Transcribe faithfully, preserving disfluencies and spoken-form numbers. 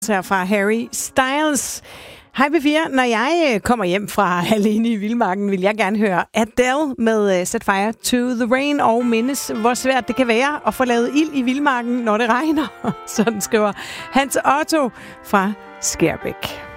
her fra Harry Styles. Hej B fire. Når jeg kommer hjem fra Alene i Vildmarken, vil jeg gerne høre Adele med Set Fire to the Rain og mindes, hvor svært det kan være at få lavet ild i vildmarken, når det regner. Sådan skriver Hans Otto fra Skærbæk.